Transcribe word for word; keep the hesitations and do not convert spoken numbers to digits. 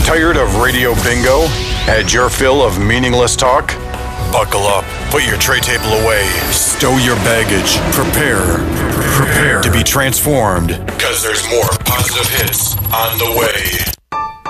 Tired of radio bingo? Had your fill of meaningless talk? Buckle up, put your tray table away, stow your baggage, prepare, prepare to be transformed, because there's more positive hits on the way.